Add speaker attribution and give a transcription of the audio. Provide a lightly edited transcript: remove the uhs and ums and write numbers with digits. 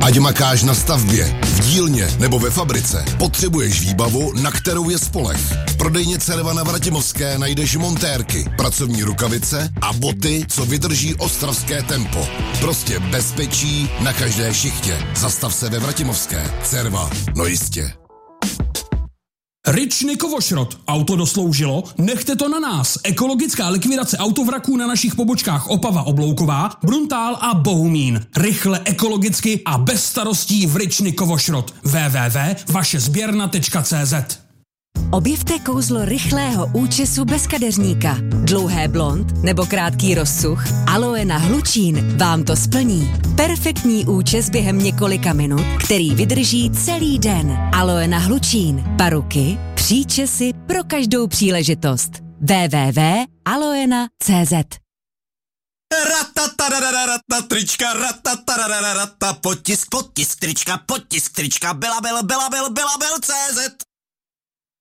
Speaker 1: Ať makáš na stavbě, v dílně nebo ve fabrice, potřebuješ výbavu, na kterou je spoleh. V prodejně Cerva na Vratimovské najdeš montérky, pracovní rukavice a boty, co vydrží ostravské tempo. Prostě bezpečí na každé šichtě. Zastav se ve Vratimovské. Cerva, no jistě.
Speaker 2: Ryčny Kovošrot. Auto dosloužilo? Nechte to na nás. Ekologická likvidace autovraků na našich pobočkách Opava Oblouková, Bruntál a Bohumín. Rychle, ekologicky a bez starostí v Ryčny Kovošrot. www.vašezběrna.cz.
Speaker 3: Objevte kouzlo rychlého účesu bez kadeřníka. Dlouhé blond nebo krátký rozsuch? Aloe na hlučín vám to splní. Perfektní účes během několika minut, který vydrží celý den. Aloe na hlučín. Paruky, příčesy pro každou příležitost. www.aloena.cz.
Speaker 4: Trička, potisk trička, byla CZ.